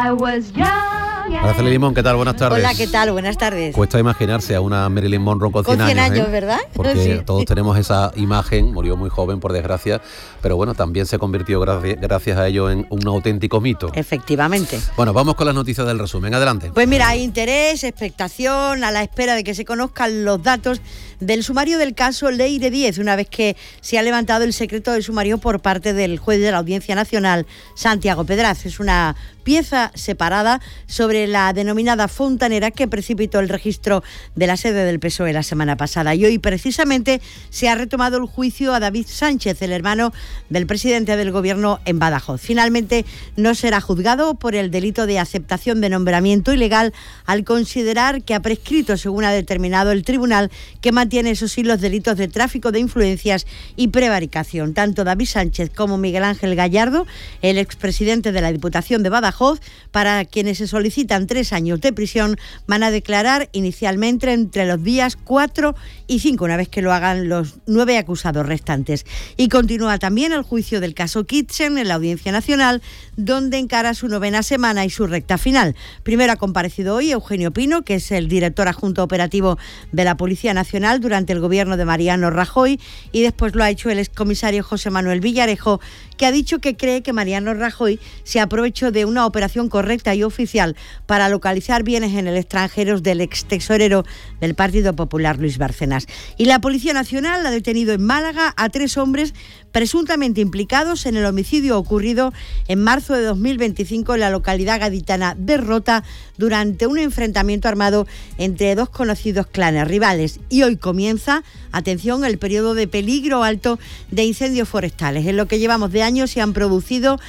Araceli Limón, ¿qué tal? Buenas tardes. Hola, ¿qué tal? Buenas tardes. Cuesta imaginarse a una Marilyn Monroe con 100 años, ¿verdad? Porque sí. Todos tenemos esa imagen, murió muy joven por desgracia, pero bueno, también se convirtió gracias a ello en un auténtico mito. Efectivamente. Bueno, vamos con las noticias del resumen, adelante. Pues mira, hay interés, expectación, a la espera de que se conozcan los datos del sumario del caso Leire Díez, una vez que se ha levantado el secreto del sumario por parte del juez de la Audiencia Nacional, Santiago Pedraz. Es una pieza separada sobre la denominada fontanera que precipitó el registro de la sede del PSOE la semana pasada. Y hoy precisamente se ha retomado el juicio a David Sánchez, el hermano del presidente del Gobierno en Badajoz. Finalmente no será juzgado por el delito de aceptación de nombramiento ilegal al considerar que ha prescrito, según ha determinado el tribunal, que mantiene, eso sí, los delitos de tráfico de influencias y prevaricación. Tanto David Sánchez como Miguel Ángel Gallardo, el expresidente de la Diputación de Badajoz, para quienes se solicitan 3 años de prisión, van a declarar inicialmente entre los días 4 y 5, una vez que lo hagan los 9 acusados restantes. Y continúa también el juicio del caso Kitchen en la Audiencia Nacional, donde encara su 9ª semana y su recta final. Primero ha comparecido hoy Eugenio Pino, que es el director adjunto operativo de la Policía Nacional durante el gobierno de Mariano Rajoy, y después lo ha hecho el excomisario José Manuel Villarejo, que ha dicho que cree que Mariano Rajoy se aprovechó de una operación correcta y oficial para localizar bienes en el extranjero del extesorero del Partido Popular, Luis Bárcenas. Y la Policía Nacional ha detenido en Málaga a 3 hombres presuntamente implicados en el homicidio ocurrido en marzo de 2025 en la localidad gaditana de Rota durante un enfrentamiento armado entre 2 conocidos clanes rivales. Y hoy comienza, atención, el periodo de peligro alto de incendios forestales. En lo que llevamos de año se han producido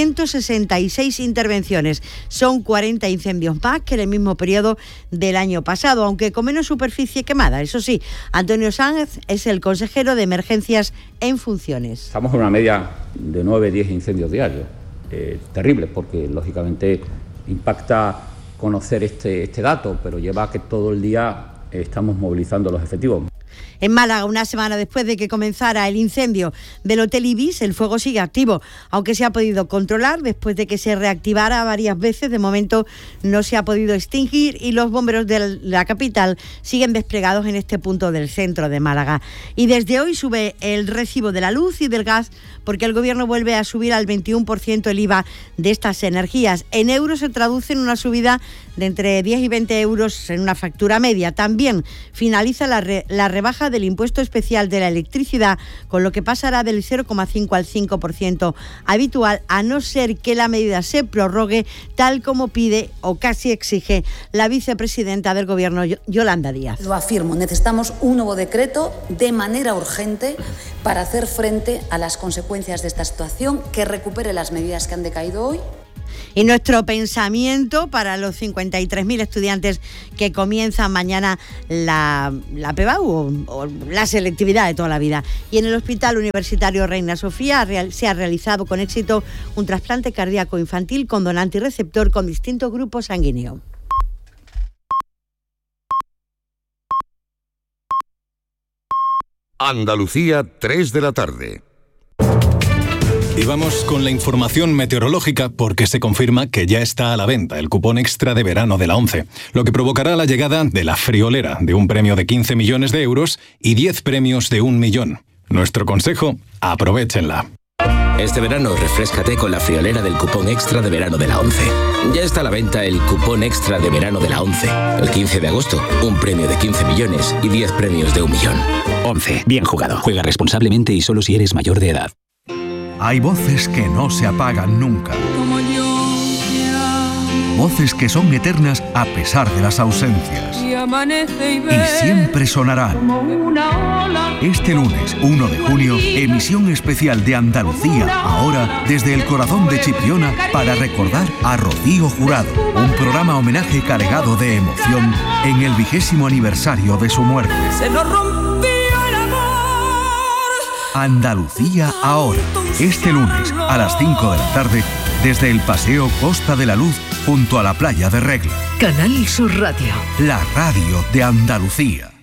166 intervenciones. Son 40 incendios más que en el mismo periodo del año pasado, aunque con menos superficie quemada. Eso sí, Antonio Sanz es el consejero de Emergencias en funciones. Estamos en una media de 9-10 incendios diarios. Terrible, porque lógicamente impacta conocer este dato, pero lleva a que todo el día estamos movilizando los efectivos. En Málaga, una semana después de que comenzara el incendio del Hotel Ibis, el fuego sigue activo, aunque se ha podido controlar después de que se reactivara varias veces. De momento no se ha podido extinguir y los bomberos de la capital siguen desplegados en este punto del centro de Málaga. Y desde hoy sube el recibo de la luz y del gas porque el Gobierno vuelve a subir al 21% el IVA de estas energías. En euros se traduce en una subida de entre 10 y 20 euros en una factura media. También finaliza la rebaja del impuesto especial de la electricidad, con lo que pasará del 0,5 al 5% habitual, a no ser que la medida se prorrogue, tal como pide o casi exige la vicepresidenta del Gobierno, Yolanda Díaz. Lo afirmo, necesitamos un nuevo decreto de manera urgente para hacer frente a las consecuencias de esta situación, que recupere las medidas que han decaído hoy. Y nuestro pensamiento para los 53.000 estudiantes que comienzan mañana la PEBAU o la selectividad de toda la vida. Y en el Hospital Universitario Reina Sofía se ha realizado con éxito un trasplante cardíaco infantil con donante y receptor con distinto grupo sanguíneo. Andalucía, 3 de la tarde. Y vamos con la información meteorológica porque se confirma que ya está a la venta el cupón extra de verano de la ONCE, lo que provocará la llegada de la friolera de un premio de 15 millones de euros y 10 premios de 1 millón. Nuestro consejo, aprovéchenla. Este verano refréscate con la friolera del cupón extra de verano de la ONCE. Ya está a la venta el cupón extra de verano de la ONCE. El 15 de agosto, un premio de 15 millones y 10 premios de 1 millón. ONCE, bien jugado. Juega responsablemente y solo si eres mayor de edad. Hay voces que no se apagan nunca. Voces que son eternas a pesar de las ausencias. Y siempre sonarán. Este lunes, 1 de junio, emisión especial de Andalucía Ahora, desde el corazón de Chipiona, para recordar a Rocío Jurado. Un programa homenaje cargado de emoción en el 20º aniversario de su muerte. Se nos rompió el amor. Andalucía Ahora, este lunes a las 5 de la tarde, desde el Paseo Costa de la Luz, junto a la playa de Regla. Canal Sur Radio. La radio de Andalucía.